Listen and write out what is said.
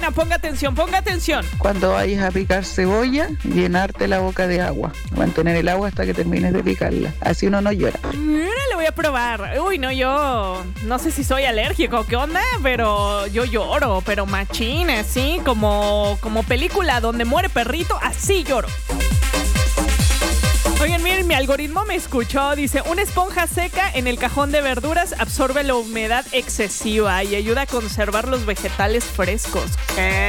ponga atención, ponga atención. Cuando vayas a picar cebolla, llenarte la boca de agua. Mantener el agua hasta que termines de picarla. Así uno no llora. Mira, le voy a probar. Uy, no, yo no sé si soy alérgico, ¿qué onda? Pero yo lloro, pero machines, ¿sí? Como película donde muere perrito, así lloro. Oigan, miren, mi algoritmo me escuchó. Dice, una esponja seca en el cajón de verduras absorbe la humedad excesiva y ayuda a conservar los vegetales frescos. ¿Qué?